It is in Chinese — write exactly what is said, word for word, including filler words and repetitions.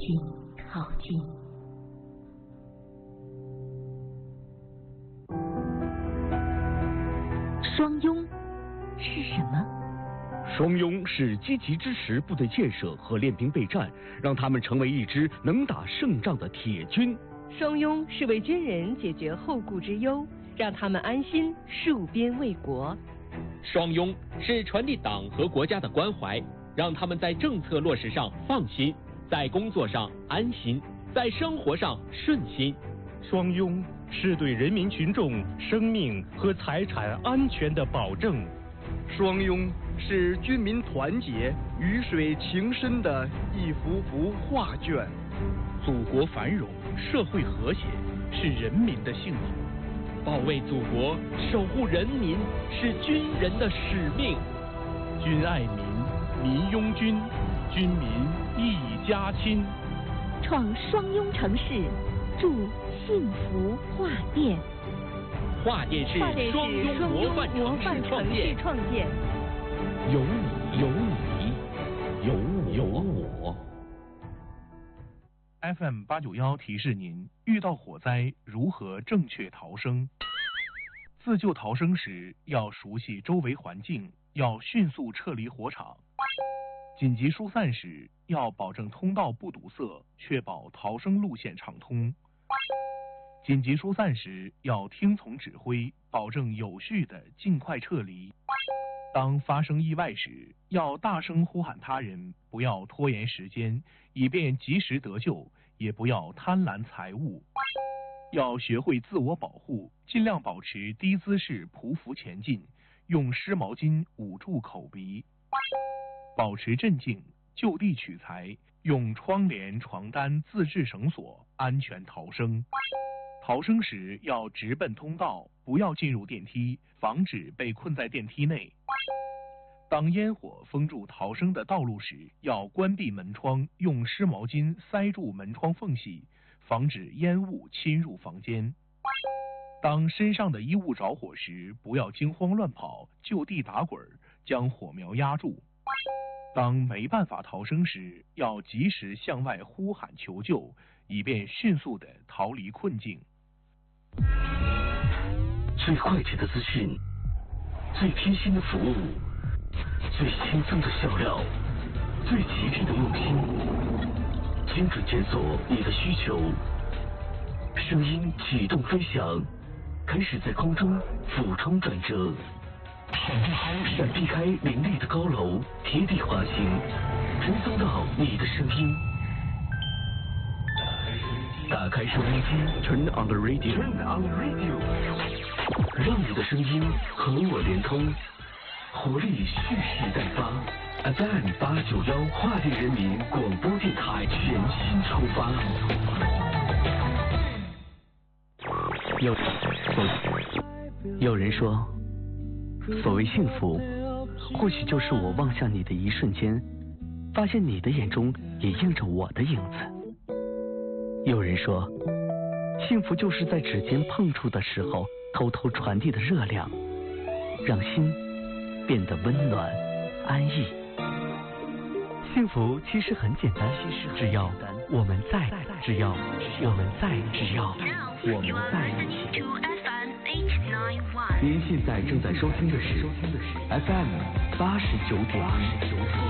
近靠近。双拥是什么？ 双拥是积极支持部队建设和练兵备战，让他们成为一支能打胜仗的铁军。 双拥是为军人解决后顾之忧，让他们安心戍边卫国。 双拥是传递党和国家的关怀，让他们在政策落实上放心，在工作上安心，在生活上顺心。 双拥是对人民群众生命和财产安全的保证。 双拥是军民团结、鱼水情深的一幅幅画卷。 祖国繁荣，社会和谐，是人民的幸福。 保卫祖国，守护人民，是军人的使命。 军爱民，民拥军，军民一家亲。 创双拥城市，筑幸福画店。 画店是双拥模范城市创建。 创建有你，有你，有有我。 F M 八九一提示您：遇到火灾如何正确逃生？自救逃生时要熟悉周围环境，要迅速撤离火场。紧急疏散时要保证通道不堵塞，确保逃生路线畅通。紧急疏散时要听从指挥，保证有序的尽快撤离。当发生意外时，要大声呼喊他人，不要拖延时间，以便及时得救，也不要贪婪财物。要学会自我保护，尽量保持低姿势匍匐前进，用湿毛巾捂住口鼻。保持镇静，就地取材，用窗帘、床单自制绳索，安全逃生。逃生时要直奔通道，不要进入电梯，防止被困在电梯内。当烟火封住逃生的道路时，要关闭门窗，用湿毛巾塞住门窗缝隙，防止烟雾侵入房间。当身上的衣物着火时，不要惊慌乱跑，就地打滚，将火苗压住。当没办法逃生时，要及时向外呼喊求救，以便迅速地逃离困境。 最快捷的资讯，最贴心的服务，最轻松的笑料，最吉利的用心，精准检索你的需求。声音启动飞翔，开始在空中俯冲转折，闪避开林立的高楼，贴地滑行，追踪到你的声音。打开收音机 ，Turn on the radio，Turn on the radio， 让你的声音和我连通，活力蓄势待发。F M 八九幺画地人民广播电台全新出发。有有人说，所谓幸福，或许就是我望向你的一瞬间，发现你的眼中也映着我的影子。有人说，幸福就是在指尖碰触的时候，偷偷传递的热量，让心变得温暖安逸。幸福其实很简单，只要我们在，只要我们在，只要我们在一起。您现在正在收听的是 F M 八十九点一。